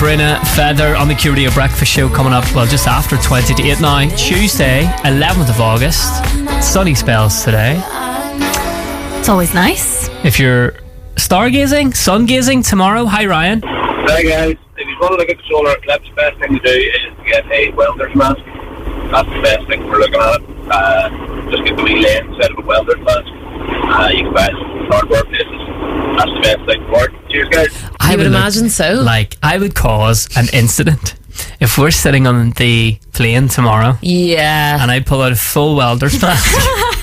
Brina Feather on the Q Radio Breakfast Show coming up, well, just after 20 to 8 now. Tuesday, 11th of August. Sunny spells today. It's always nice. If you're stargazing, sun gazing tomorrow, hi Ryan. Hi guys, if you want to look at solar eclipse, the best thing to do is to get a welder's mask. That's the best thing for looking at it. Just get the wee lens instead of a welder's mask. You can buy it from hardware places. That's the best thing for it. Cheers guys. I would imagine so. Like, I would cause an incident if we're sitting on the plane tomorrow. Yeah. And I pull out a full welder's mask.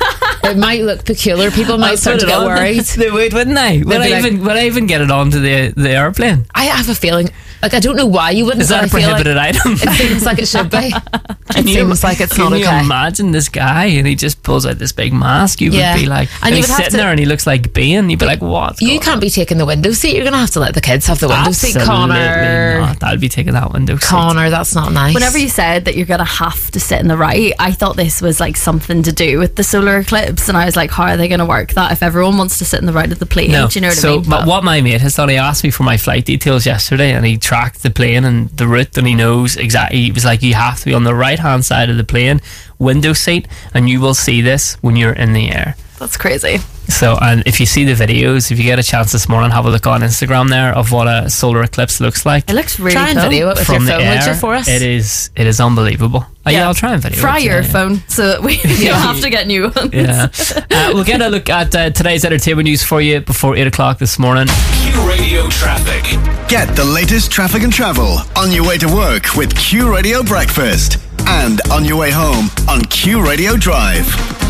It might look peculiar. People might start to get worried. They would, wouldn't they? Would I even get it onto the airplane? I have a feeling, like, I don't know why you wouldn't. Is that a prohibited item? It seems like it should be. It seems like it's not okay. Can you imagine this guy and he just pulls out this big mask? You would be like, and he's sitting there and he looks like Bane. You'd be like, what? You can't be taking the window seat. You're going to have to let the kids have the window seat, Connor. Not. I'd be taking that window seat. Connor, that's not nice. Whenever you said that you're going to have to sit in the right, I thought this was like something to do with the solar eclipse, and I was like, how are they going to work that if everyone wants to sit in the right of the plane? No. Do you know what I mean? But what my mate has done, he asked me for my flight details yesterday, and he tracked the plane and the route, and he knows exactly. He was like, you have to be on the right hand side of the plane, window seat, and you will see this when you're in the air. That's crazy. So, and if you see the videos, if you get a chance this morning, have a look on Instagram there of what a solar eclipse looks like. It looks really Try and cool. video it with From your the phone, would air, you, for us? It is unbelievable. Yeah, I'll try and video Fry it. your phone so that we don't have to get new ones. Yeah. We'll get a look at today's entertainment news for you before 8 o'clock this morning. Q Radio Traffic. Get the latest traffic and travel on your way to work with Q Radio Breakfast and on your way home on Q Radio Drive.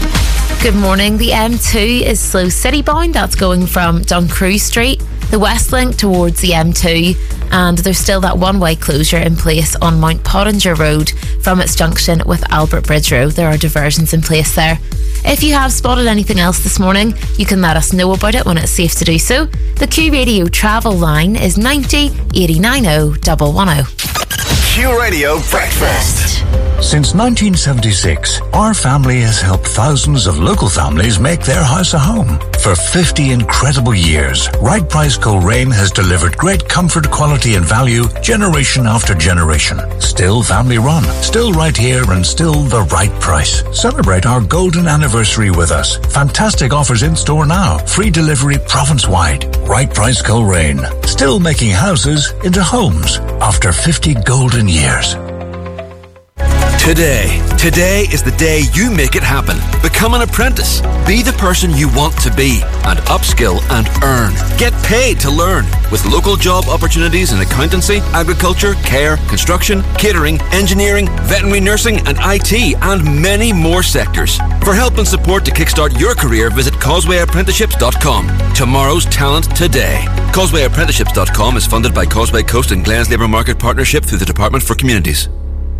Good morning. The M2 is slow city bound. That's going from Duncrew Street, the West Link towards the M2, and there's still that one-way closure in place on Mount Pottinger Road from its junction with Albert Bridge Road. There are diversions in place there. If you have spotted anything else this morning, you can let us know about it when it's safe to do so. The Q Radio travel line is 90 89 110. Q Radio Breakfast. Since 1976, our family has helped thousands of local families make their house a home. For 50 incredible years, Right Price Coleraine has delivered great comfort, quality and value generation after generation. Still family run, still right here and still the right price. Celebrate our golden anniversary with us. Fantastic offers in store now. Free delivery province-wide. Right Price Coleraine. Still making houses into homes after 50 golden years. Today is the day you make it happen. Become an apprentice. Be the person you want to be and upskill and earn. Get paid to learn with local job opportunities in accountancy, agriculture, care, construction, catering, engineering, veterinary nursing and IT and many more sectors. For help and support to kickstart your career, visit causewayapprenticeships.com. Tomorrow's talent today. Causewayapprenticeships.com is funded by Causeway Coast and Glens Labour Market Partnership through the Department for Communities.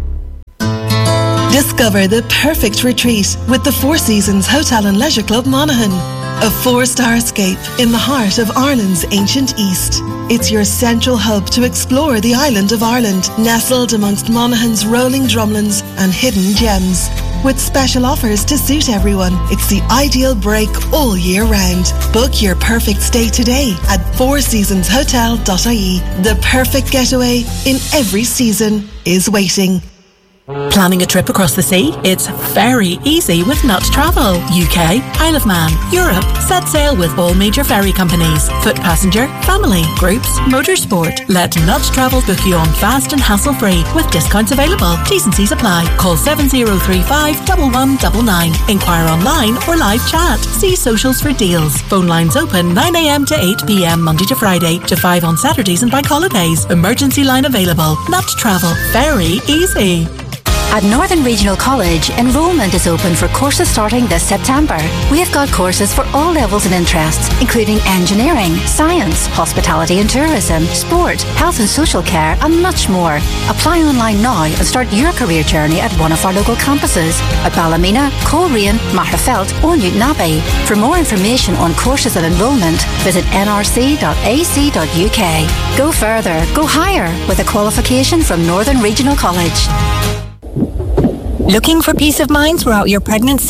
Discover the perfect retreat with the Four Seasons Hotel and Leisure Club Monaghan. A 4-star escape in the heart of Ireland's ancient East. It's your central hub to explore the island of Ireland, nestled amongst Monaghan's rolling drumlins and hidden gems. With special offers to suit everyone, it's the ideal break all year round. Book your perfect stay today at fourseasonshotel.ie. The perfect getaway in every season is waiting. Planning a trip across the sea? It's very easy with Nut Travel. UK, Isle of Man, Europe. Set sail with all major ferry companies. Foot passenger, family, groups, motorsport. Let Nut Travel book you on fast and hassle-free with discounts available. T's and C's apply. Call 7035 1199. Inquire online or live chat. See socials for deals. Phone lines open 9 a.m. to 8 p.m. Monday to Friday to 5 on Saturdays and bank holidays. Emergency line available. Nut Travel. Very easy. At Northern Regional College, enrolment is open for courses starting this September. We have got courses for all levels and interests, including engineering, science, hospitality and tourism, sport, health and social care, and much more. Apply online now and start your career journey at one of our local campuses at Ballymena, Coleraine, Magherafelt or Newtownabbey. For more information on courses and enrolment, visit nrc.ac.uk. Go further, go higher with a qualification from Northern Regional College. Looking for peace of mind throughout your pregnancy?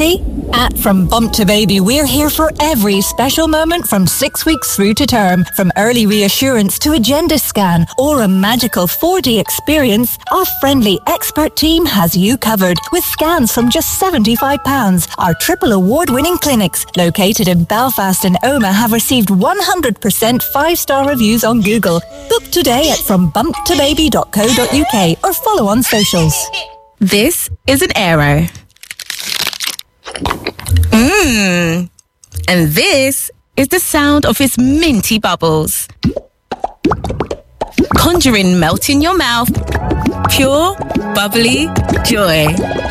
At From Bump to Baby, we're here for every special moment from 6 weeks through to term. From early reassurance to a gender scan or a magical 4D experience, our friendly expert team has you covered with scans from just £75. Our triple award-winning clinics, located in Belfast and Omagh, have received 100% 5-star reviews on Google. Book today at frombumptobaby.co.uk or follow on socials. This is an Aero. And this is the sound of its minty bubbles. Conjuring melt in your mouth. Pure, bubbly joy.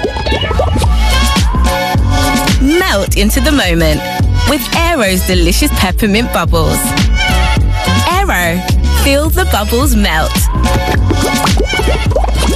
Melt into the moment with Aero's delicious peppermint bubbles. Aero, feel the bubbles melt.